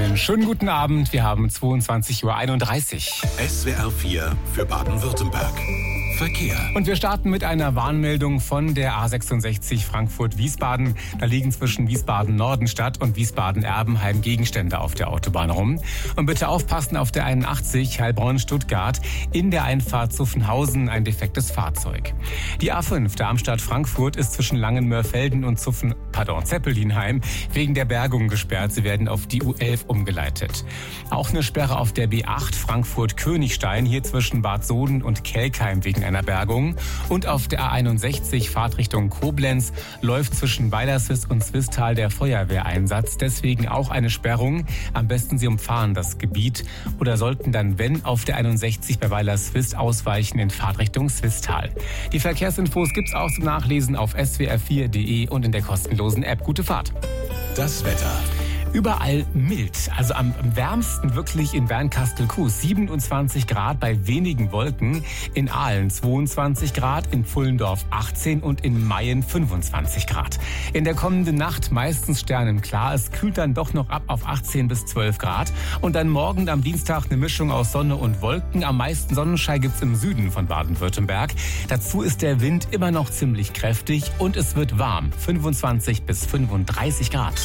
Einen schönen guten Abend. Wir haben 22:31 Uhr. SWR 4 für Baden-Württemberg. Verkehr. Und wir starten mit einer Warnmeldung von der A66 Frankfurt-Wiesbaden. Da liegen zwischen Wiesbaden-Nordenstadt und Wiesbaden-Erbenheim Gegenstände auf der Autobahn rum. Und bitte aufpassen auf der 81 Heilbronn-Stuttgart. In der Einfahrt Zuffenhausen ein defektes Fahrzeug. Die A5 Darmstadt-Frankfurt ist zwischen Langenmörfelden und Zeppelinheim wegen der Bergung gesperrt. Sie werden auf die U11 umgeleitet. Auch eine Sperre auf der B8 Frankfurt-Königstein, hier zwischen Bad Soden und Kelkheim wegen einer Bergung. Und auf der A61 Fahrtrichtung Koblenz läuft zwischen Weilerswist und Swisttal der Feuerwehreinsatz. Deswegen auch eine Sperrung. Am besten Sie umfahren das Gebiet oder sollten dann, wenn, auf der 61 bei Weilerswist ausweichen in Fahrtrichtung Swisttal. Die Verkehrsinfos gibt's auch zum Nachlesen auf swr4.de und in der kostenlosen App. Gute Fahrt. Das Wetter. Überall mild, also am wärmsten wirklich in Bernkastel-Kues, 27 Grad bei wenigen Wolken, in Aalen 22 Grad, in Pfullendorf 18 und in Mayen 25 Grad. In der kommenden Nacht meistens sternenklar, es kühlt dann doch noch ab auf 18 bis 12 Grad und dann morgen am Dienstag eine Mischung aus Sonne und Wolken. Am meisten Sonnenschein gibt's im Süden von Baden-Württemberg. Dazu ist der Wind immer noch ziemlich kräftig und es wird warm, 25 bis 35 Grad.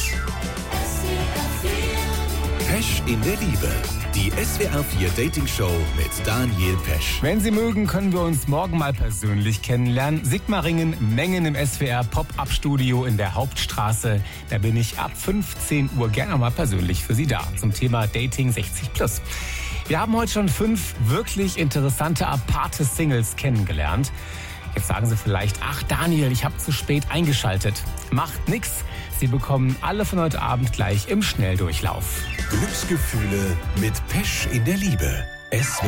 Pesch in der Liebe. Die SWR 4 Dating Show mit Daniel Pesch. Wenn Sie mögen, können wir uns morgen mal persönlich kennenlernen. Sigmaringen, Mengen im SWR Pop-Up-Studio in der Hauptstraße. Da bin ich ab 15 Uhr gerne mal persönlich für Sie da zum Thema Dating 60+. Wir haben heute schon 5 wirklich interessante aparte Singles kennengelernt. Jetzt sagen Sie vielleicht, ach Daniel, ich habe zu spät eingeschaltet. Macht nix. Sie bekommen alle von heute Abend gleich im Schnelldurchlauf. Glücksgefühle mit Pesch in der Liebe.